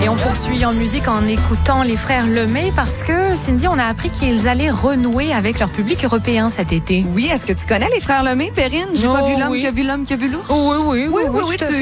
Et on poursuit en musique en écoutant les frères Lemay parce que, Cindy, on a appris qu'ils allaient renouer avec leur public européen cet été. Oui, est-ce que tu connais les frères Lemay, Perrine? J'ai pas vu l'homme qui a vu l'homme qui a vu l'ours. Oui, tout à fait.